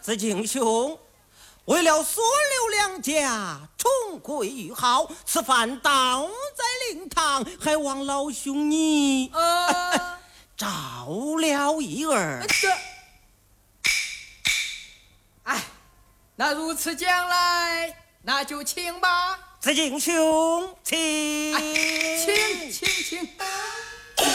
子敬兄，为了所留两家重归于好，此番倒在灵堂，还望老兄你照料一二。 哎，那如此讲来，那就请吧。 子敬兄，请， 请。